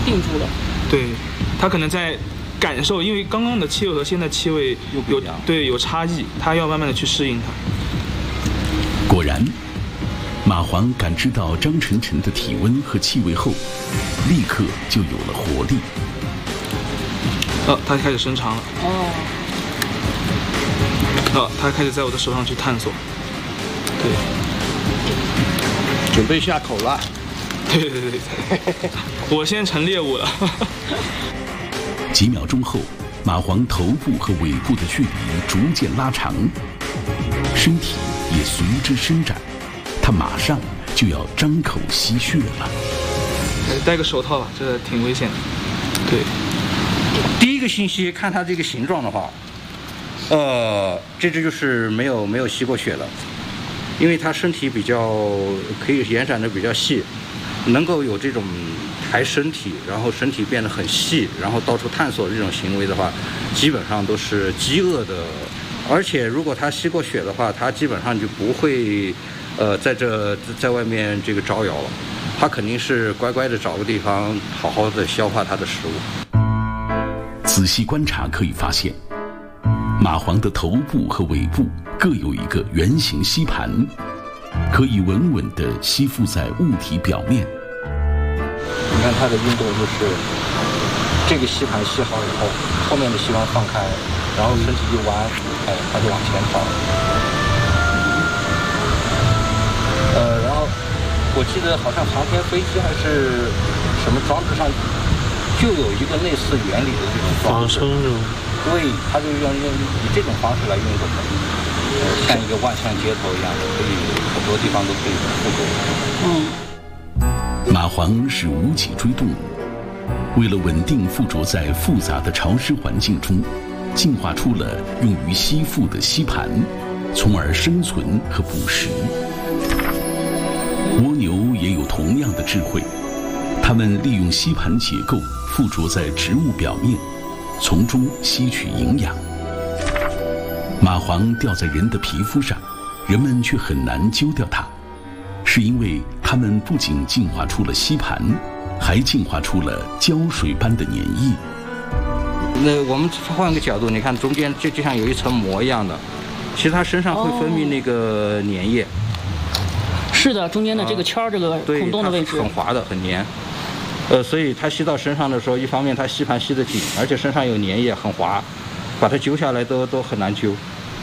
定住了。 对，它可能在感受，因为刚刚的气味和现在气味有差异，它要慢慢的去适应它。 果然，蚂蟥感知到张晨晨的体温和气味后，立刻就有了活力。 它开始伸长了。它开始在我的手上去探索。对， 准备下口了。 对，我先成猎物了。 几秒钟后，蚂蟥头部和尾部的距离逐渐拉长，身体也随之伸展，它马上就要张口吸血了。 戴个手套吧，这挺危险的。对， 第一个信息看它这个形状的话，这只就是没有吸过血的，因为它身体比较可以延展的比较细，能够有这种抬身体，然后身体变得很细，然后到处探索这种行为的话，基本上都是饥饿的。而且如果它吸过血的话，它基本上就不会在外面这个招摇了，它肯定是乖乖的找个地方好好的消化它的食物。 仔细观察可以发现，蚂蟥的头部和尾部各有一个圆形吸盘，可以稳稳地吸附在物体表面。 你看它的运动就是这个吸盘吸好以后，后面的吸盘放开，然后身体一弯，它就往前跑。然后我记得好像航天飞机还是什么装置上就有一个类似原理的这种装置，对，它就用以这种方式来运动的，像一个万向接头一样的，可以很多地方都可以复合。 蚂蟥是无脊椎动物，为了稳定附着在复杂的潮湿环境中，进化出了用于吸附的吸盘，从而生存和捕食。蜗牛也有同样的智慧，它们利用吸盘结构附着在植物表面，从中吸取营养。蚂蟥掉在人的皮肤上，人们却很难揪掉它，是因为它们不仅进化出了吸盘，还进化出了胶水般的粘液。 那我们换个角度，你看中间就像有一层膜一样的，其实它身上会分泌那个粘液。 是的，中间的这个圈儿，这个孔洞的位置很滑的，很黏。所以它吸到身上的时候，一方面它吸盘吸得紧，而且身上有粘液，很滑，把它揪下来都很难揪。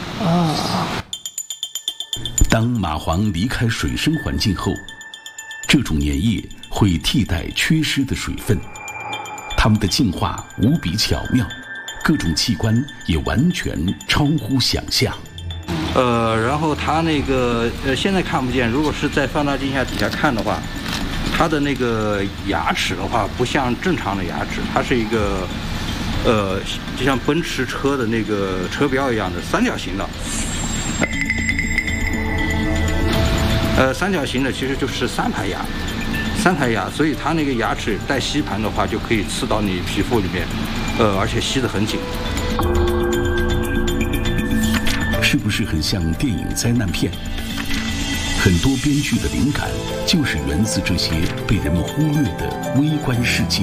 当蚂蟥离开水生环境后，这种粘液会替代缺失的水分，它们的进化无比巧妙，各种器官也完全超乎想象。 然后它那个现在看不见，如果是在放大镜底下看的话，它的那个牙齿的话，不像正常的牙齿，它是一个就像奔驰车的那个车标一样的三角形的。三角形的其实就是三排牙，所以它那个牙齿带吸盘的话，就可以刺到你皮肤里面，而且吸得很紧。 是不是很像电影灾难片？很多编剧的灵感就是源自这些被人们忽略的微观世界。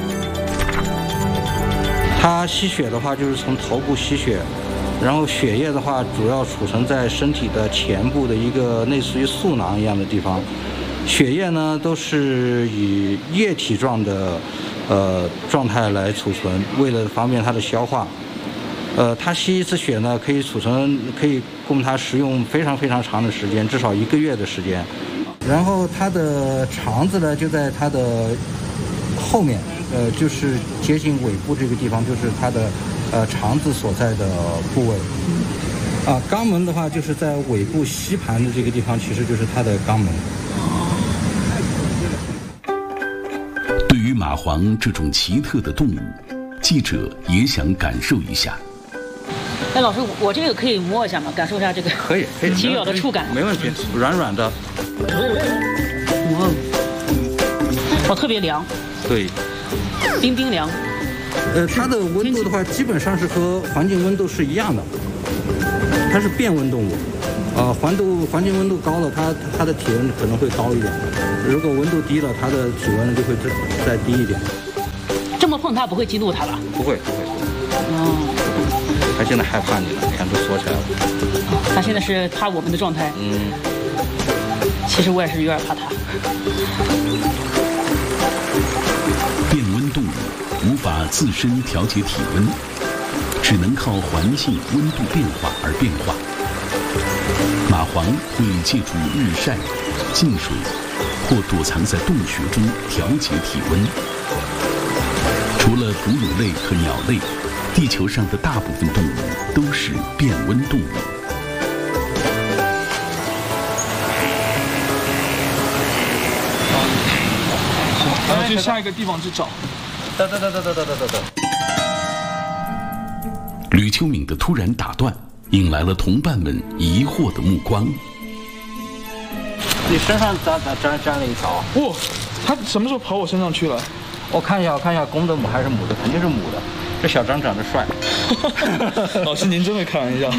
它吸血的话，就是从头部吸血，然后血液的话，主要储存在身体的前部的一个类似于素囊一样的地方。血液呢，都是以液体状的状态来储存，为了方便它的消化。它吸一次血呢，可以储存，可以供它食用非常非常长的时间，至少1个月的时间。然后它的肠子呢，就在它的后面，就是接近尾部这个地方，就是它的肠子所在的部位。肛门的话，就是在尾部吸盘的这个地方，其实就是它的肛门。 对于蚂蟥这种奇特的动物，记者也想感受一下。 哎，老师，我这个可以摸一下吗？感受一下这个可以奇妙的触感。 没问题，软软的。 哇，特别凉。 对， 冰冰凉。 它的温度的话，基本上是和环境温度是一样的。它是变温动物，环境温度高了，它的体温可能会高一点；如果温度低了，它的体温就会再低一点。 么碰它不会激怒它了？ 不会。它现在害怕你了，你看都缩起来了。 它现在是怕我们的状态。其实我也是有点怕它。 变温动物无法自身调节体温，只能靠环境温度变化而变化。蚂蟥会借助日晒、进水或躲藏在洞穴中调节体温。除了哺乳类和鸟类，地球上的大部分动物都是变温动物。 咱们去下一个地方去找。 等。 吕秋敏的突然打断，引来了同伴们疑惑的目光。 你身上沾了一条。 哇，它什么时候跑我身上去了？ 我看一下，公的母还是母的？肯定是母的。这小张长得帅。 老师您真会开玩笑。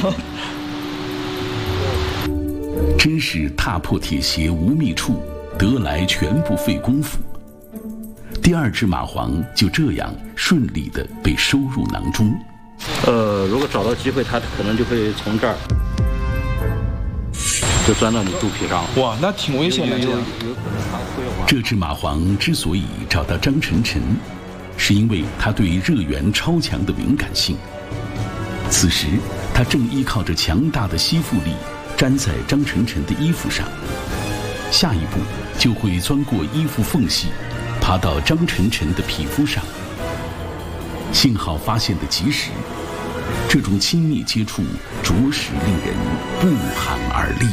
真是踏破铁鞋无觅处，得来全不费工夫。第二只蚂蟥就这样顺利地被收入囊中。 如果找到机会，它可能就会从这儿就钻到你肚皮上了。 哇，那挺危险的。 这只蚂蟥之所以找到张晨晨，是因为它对热源超强的敏感性。此时，它正依靠着强大的吸附力粘在张晨晨的衣服上，下一步就会钻过衣服缝隙，爬到张晨晨的皮肤上。幸好发现的及时，这种亲密接触着实令人不寒而栗。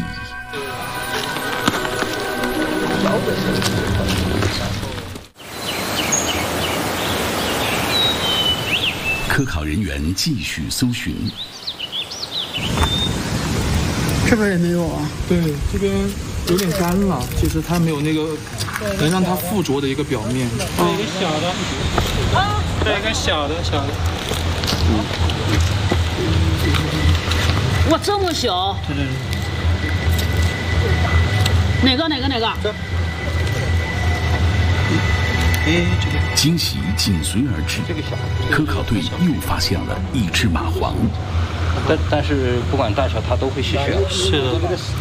科考人员继续搜寻。 这边也没有啊。 对，这边有点干了，就是它没有那个能让它附着的一个表面。 这一个小的，这一个小的。 哇，这么小！哪个？ 惊喜紧随而至，科考队又发现了一只蚂蟥。 但是不管大小，它都会吸血。 是的，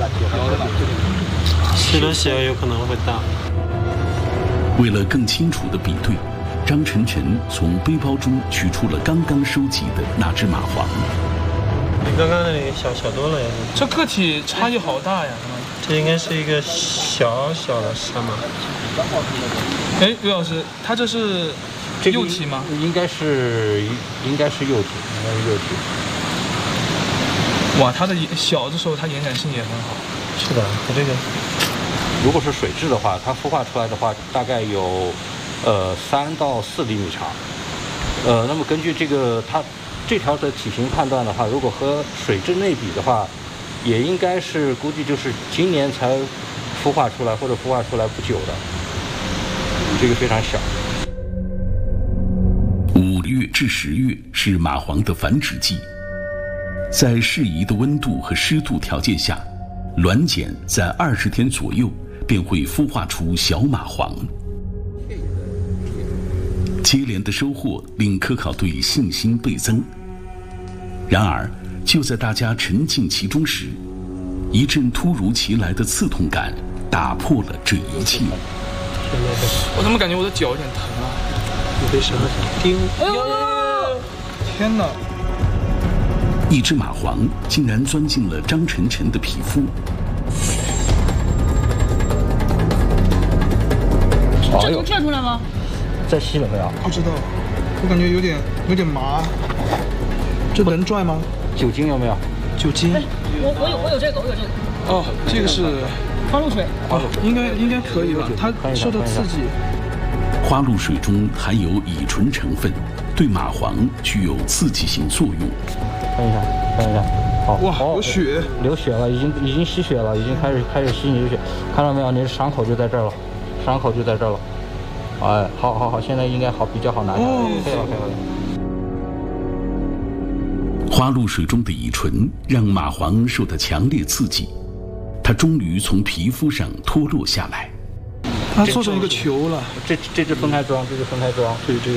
吸的血有可能会大。 为了更清楚的比对，张晨晨从背包中取出了刚刚收集的那只蚂蟥。 比刚刚那里小多了呀。 这个体差异好大呀！ 这应该是一个小的山马。 哎，刘老师，它这是幼体吗？ 应该是幼体。 哇，它的小的时候，它延展性也很好。 是的，它这个如果是水蛭的话，它孵化出来的话，大概有3到4厘米长。那么根据它这条的体型判断的话，如果和水蛭类比的话，也应该是估计就是今年才孵化出来或者孵化出来不久的，这个非常小。 5月至10月是蚂蟥的繁殖季，在适宜的温度和湿度条件下，卵茧在20天左右便会孵化出小蚂蟥。接连的收获令科考队信心倍增。然而，就在大家沉浸其中时，一阵突如其来的刺痛感打破了这一切。 我怎么感觉我的脚有点疼啊？ 你被什么叮？ 哎呦！天哪！ 一只蚂蟥竟然钻进了张晨晨的皮肤。 这能拽出来吗？ 再吸了没有？ 不知道，我感觉有点麻。这能拽吗？ 酒精有没有？ 酒精。 我有这个。 哦，这个是花露水。 哦，应该可以吧？它受到刺激。 花露水中含有乙醇成分，对蚂蟥具有刺激性作用。 看一下，好。 哇，有血， 流血了，已经吸血了，已经开始吸你的血，看到没有？你的伤口就在这儿了，哎，好，现在应该好，比较好拿下来。可以了。 花露水中的乙醇让蚂蟥受到强烈刺激，它终于从皮肤上脱落下来。 它做成一个球了。 这只分开装，这个。